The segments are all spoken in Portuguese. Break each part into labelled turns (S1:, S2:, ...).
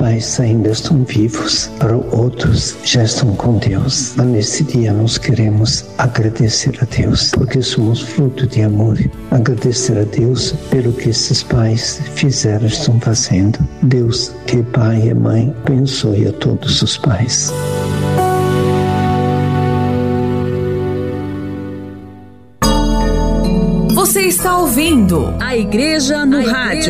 S1: pais ainda estão vivos, para outros já estão com Deus. Mas nesse dia nós queremos agradecer a Deus, porque somos fruto de amor. Agradecer a Deus pelo que esses pais fizeram, estão fazendo. Deus, que é pai e mãe, abençoe a todos os pais.
S2: Você está ouvindo a Igreja no Rádio.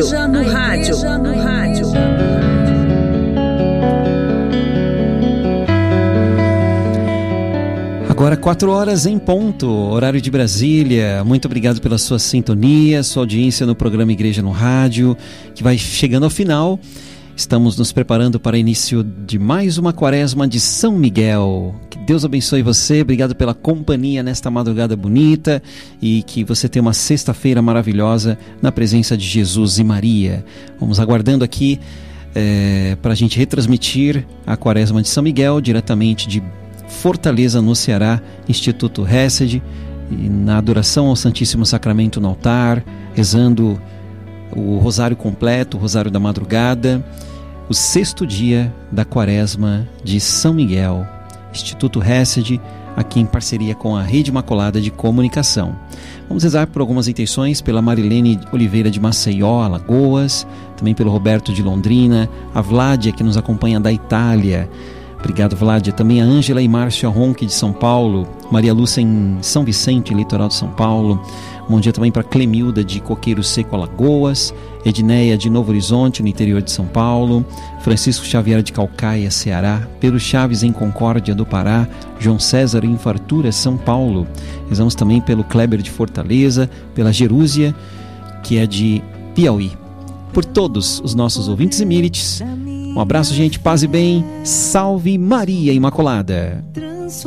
S3: Agora 4 horas em ponto, horário de Brasília. Muito obrigado pela sua sintonia, sua audiência no programa Igreja no Rádio, que vai chegando ao final. Estamos nos preparando para o início de mais uma quaresma de São Miguel. Que Deus abençoe você, obrigado pela companhia nesta madrugada bonita e que você tenha uma sexta-feira maravilhosa na presença de Jesus e Maria. Vamos aguardando aqui para a gente retransmitir a quaresma de São Miguel diretamente de Fortaleza, no Ceará, Instituto Hesed, e na adoração ao Santíssimo Sacramento no altar, rezando o Rosário completo, o Rosário da Madrugada, o 6º dia da quaresma de São Miguel, Instituto Hesed, aqui em parceria com a Rede Imaculada de Comunicação. Vamos rezar por algumas intenções, pela Marilene Oliveira de Maceió, Alagoas, também pelo Roberto de Londrina, a Vládia, que nos acompanha da Itália. Obrigado, Vládia. Também a Ângela e Márcia Ronque de São Paulo, Maria Lúcia em São Vicente, litoral de São Paulo. Bom dia também para Clemilda de Coqueiro Seco, Alagoas, Edneia de Novo Horizonte, no interior de São Paulo, Francisco Xavier de Calcaia, Ceará, Pedro Chaves em Concórdia do Pará, João César em Fartura, São Paulo. Rezamos também pelo Kleber de Fortaleza, pela Jerúsia, que é de Piauí. Por todos os nossos ouvintes e milites, um abraço, gente, paz e bem, salve Maria Imaculada.